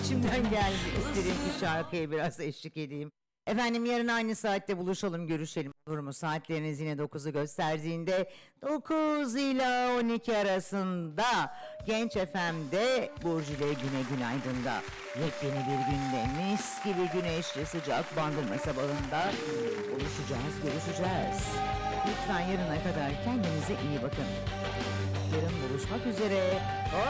içimden geldi. İstedim ki şarkıya biraz eşlik edeyim. Efendim yarın aynı saatte buluşalım, görüşelim, olur mu? Saatleriniz yine 9'u gösterdiğinde 9 ila 12 arasında Genç FM'de Burcu ile Güne Günaydın'da yepyeni bir günde mis gibi güneşli sıcak bandırma sabahında buluşacağız, görüşeceğiz. Lütfen yarına kadar kendinize iyi bakın. Yarın buluşmak üzere.